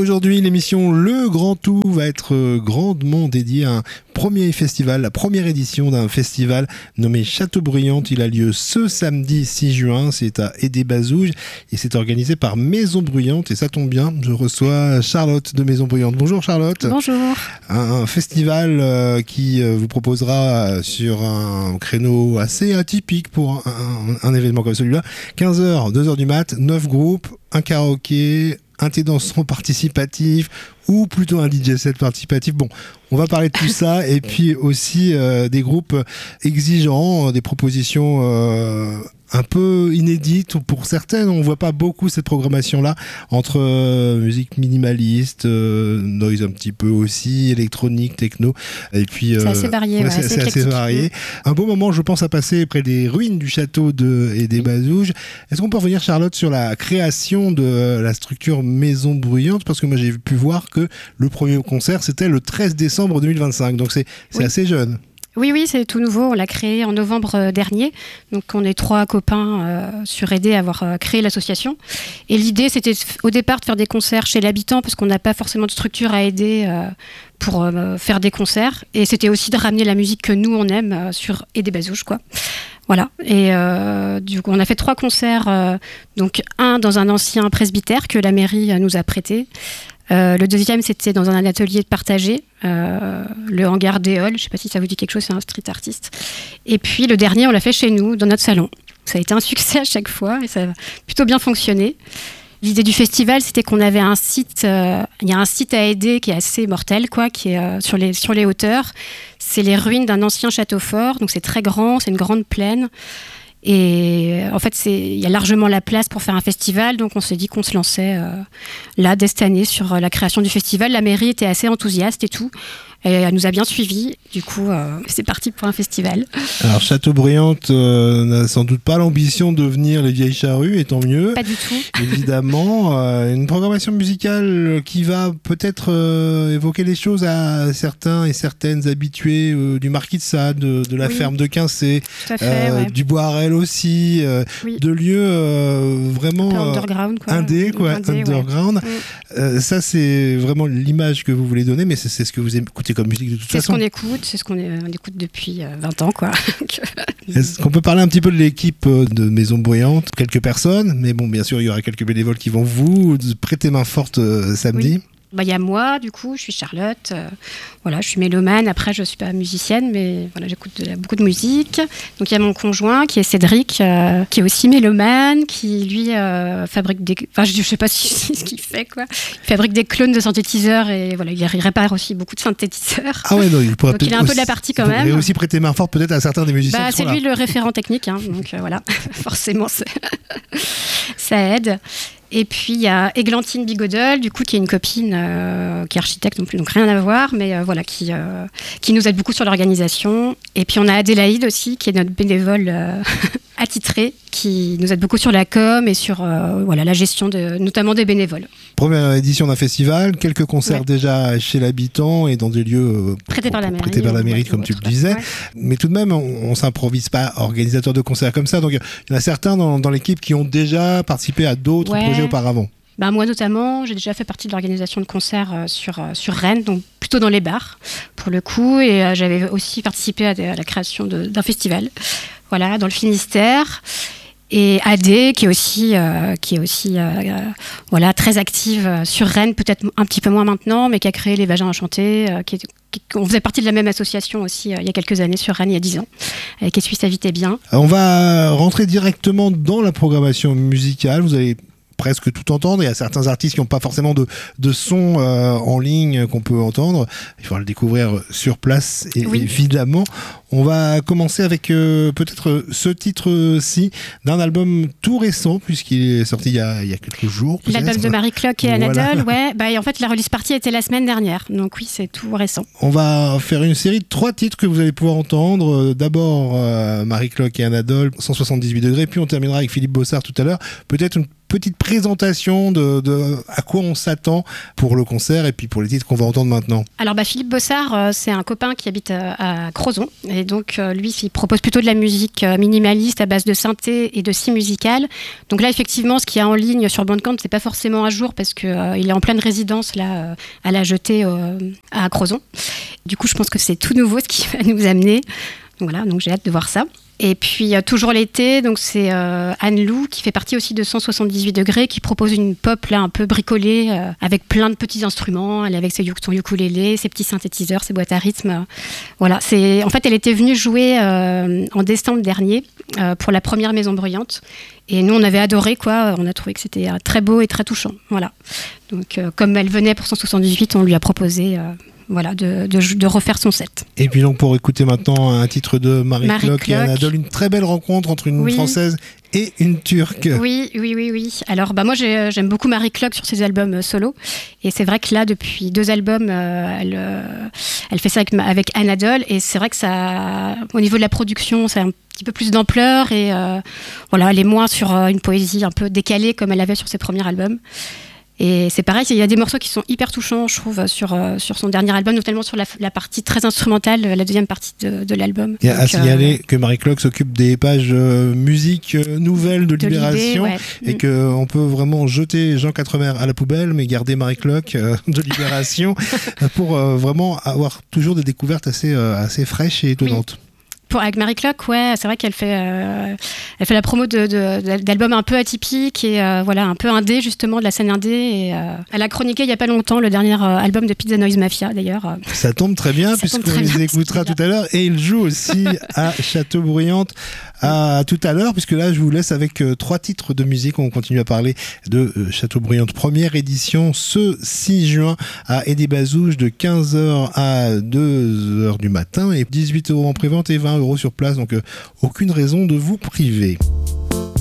Aujourd'hui, l'émission Le Grand Tout va être grandement dédiée à un premier festival, la première édition d'un festival nommé Châteaubriand. Il a lieu ce samedi 6 juin, c'est à Aidé-Bazouges et c'est organisé par Maison Bruyante et ça tombe bien, je reçois Charlotte de Maison Bruyante. Bonjour Charlotte. Bonjour. Un festival qui vous proposera sur un créneau assez atypique pour un événement comme celui-là, 15h, 2h du mat, 9 groupes, un karaoké, un thé dansant participatif ou plutôt un DJ set participatif. Bon, on va parler de tout ça et puis aussi des groupes exigeants, des propositions un peu inédites pour certaines. On voit pas beaucoup cette programmation-là entre musique minimaliste, noise un petit peu aussi, électronique, techno. Et puis c'est assez varié. C'est assez varié. Un beau moment, je pense, à passer près des ruines du château d'Aidé-Bazouges. Est-ce qu'on peut revenir, Charlotte, sur la création de la structure Maison Bruyante? Parce que moi, j'ai pu voir que le premier concert, c'était le 13 décembre 2025. Donc, c'est assez jeune. Oui, c'est tout nouveau. On l'a créé en novembre dernier. Donc, on est 3 copains sur Aidé à avoir créé l'association. Et l'idée, c'était au départ de faire des concerts chez l'habitant parce qu'on n'a pas forcément de structure à Aidé pour faire des concerts. Et c'était aussi de ramener la musique que nous, on aime sur Aidé-Bazouges, quoi. Voilà. Et du coup, on a fait 3 concerts. Donc, un dans un ancien presbytère que la mairie nous a prêté. Le deuxième, c'était dans un atelier partagé, le hangar d'Éole, je ne sais pas si ça vous dit quelque chose, c'est un street artiste. Et puis le dernier, on l'a fait chez nous, dans notre salon. Ça a été un succès à chaque fois et ça a plutôt bien fonctionné. L'idée du festival, c'était qu'on avait un site, il y a un site à Aidé qui est assez mortel, quoi, qui est sur les hauteurs. C'est les ruines d'un ancien château fort, donc c'est très grand, c'est une grande plaine. Et en fait, il y a largement la place pour faire un festival, donc on s'est dit qu'on se lançait là, dès cette année, sur la création du festival. La mairie était assez enthousiaste et tout, et elle nous a bien suivis. Du coup, c'est parti pour un festival. Alors, Châteaubriand n'a sans doute pas l'ambition de devenir les Vieilles Charrues, et tant mieux. Pas du tout. Évidemment, une programmation musicale qui va peut-être évoquer les choses à certains et certaines habitués du Marquis de Sade, de la ferme de Quincé, du Boirel aussi, de lieux vraiment underground, quoi. Underground. Ouais. Ça, c'est vraiment l'image que vous voulez donner, mais c'est ce que vous écoutez comme musique de toute façon. C'est ce qu'on écoute depuis 20 ans, quoi. Est-ce qu'on peut parler un petit peu de l'équipe de Maison Bruyante? Quelques personnes, mais bon, bien sûr, il y aura quelques bénévoles qui vont vous prêter main forte samedi. Oui. Il y a moi, du coup, je suis Charlotte. Je suis mélomane. Après, je ne suis pas musicienne, mais voilà, j'écoute beaucoup de musique. Donc, il y a mon conjoint qui est Cédric, qui est aussi mélomane, qui, lui, fabrique des... Enfin, je ne sais pas ce qu'il fait, quoi. Il fabrique des clones de synthétiseurs et voilà, il répare aussi beaucoup de synthétiseurs. Ah ouais, non, il pourrait donc, il a un peu de la partie quand même. Il pourrait aussi prêter main forte peut-être à certains des musiciens. C'est lui le référent technique, hein, donc voilà, forcément, ça aide. Et puis il y a Églantine Bigodel, du coup, qui est une copine qui est architecte non plus, donc rien à voir, mais qui nous aide beaucoup sur l'organisation. Et puis on a Adélaïde aussi, qui est notre bénévole attitrée, qui nous aide beaucoup sur la com et sur la gestion notamment des bénévoles. Première édition d'un festival, quelques concerts déjà chez l'habitant et dans des lieux prêtés par la mairie, comme tu le disais. Ouais. Mais tout de même, on ne s'improvise pas organisateur de concerts comme ça. Donc il y en a certains dans l'équipe qui ont déjà participé à d'autres projets auparavant. Moi notamment, j'ai déjà fait partie de l'organisation de concerts sur Rennes, donc plutôt dans les bars pour le coup, et j'avais aussi participé à la création d'un festival, dans le Finistère. Et Adé, qui est aussi très active sur Rennes, peut-être un petit peu moins maintenant, mais qui a créé les Vagins Enchantés, on faisait partie de la même association aussi il y a quelques années sur Rennes, il y a 10 ans, avec Essuie sa vie t'es bien. On va rentrer directement dans la programmation musicale. Vous allez presque tout entendre. Il y a certains artistes qui n'ont pas forcément de son en ligne qu'on peut entendre. Il faudra le découvrir sur place, évidemment. On va commencer avec peut-être ce titre-ci d'un album tout récent, puisqu'il est sorti il y a quelques jours. L'album de Marie Clock et Anadole, en fait, la release party était la semaine dernière. Donc oui, c'est tout récent. On va faire une série de 3 titres que vous allez pouvoir entendre. D'abord, Marie Clock et Anadole, 178 degrés. Puis on terminera avec Philippe Bossard tout à l'heure. Peut-être une petite présentation de à quoi on s'attend pour le concert et puis pour les titres qu'on va entendre maintenant. Alors Philippe Bossard, c'est un copain qui habite à Crozon et donc lui il propose plutôt de la musique minimaliste à base de synthé et de scie musicale. Donc là effectivement ce qu'il y a en ligne sur Bandcamp c'est pas forcément à jour parce que il est en pleine résidence là à la Jetée à Crozon. Du coup je pense que c'est tout nouveau ce qui va nous amener. Donc voilà, donc j'ai hâte de voir ça. Et puis toujours l'été, donc c'est Anne Lou qui fait partie aussi de 178 degrés, qui propose une pop là un peu bricolée avec plein de petits instruments. Elle est avec son ukulélé, ses petits synthétiseurs, ses boîtes à rythme. Voilà, en fait elle était venue jouer en décembre dernier pour la première Maison Bruyante. Et nous on avait adoré quoi, on a trouvé que c'était très beau et très touchant. Voilà. Donc comme elle venait pour 178, on lui a proposé de refaire son set. Et puis donc pour écouter maintenant un titre de Marie Clock et Anadole, une très belle rencontre entre une Française et une Turque. Oui. Alors moi j'aime beaucoup Marie Clock sur ses albums solo et c'est vrai que là depuis 2 albums elle fait ça avec Anadole et c'est vrai que ça, au niveau de la production, ça a un petit peu plus d'ampleur et elle est moins sur une poésie un peu décalée comme elle avait sur ses premiers albums. Et c'est pareil, il y a des morceaux qui sont hyper touchants, je trouve, sur son dernier album, notamment sur la partie très instrumentale, la deuxième partie de l'album. Il y a à signaler que Marie Clock s'occupe des pages musique nouvelles de Libération et qu'on peut vraiment jeter Jean Quatremer à la poubelle, mais garder Marie Clock de Libération pour vraiment avoir toujours des découvertes assez fraîches et étonnantes. Avec Marie Clock, c'est vrai qu'elle fait la promo d'albums un peu atypiques et un peu indé justement, de la scène indé. Et, elle a chroniqué il n'y a pas longtemps le dernier album de Pizza Noise Mafia d'ailleurs. Ça tombe très bien puisqu'on les écoutera tout à l'heure et il joue aussi à Châteaubriand. À tout à l'heure, puisque là je vous laisse avec 3 titres de musique. On continue à parler de Châteaubriand, première édition ce 6 juin à Aidé-Bazouges de 15h à 2h du matin et 18 € en prévente et 20 € sur place, donc aucune raison de vous priver.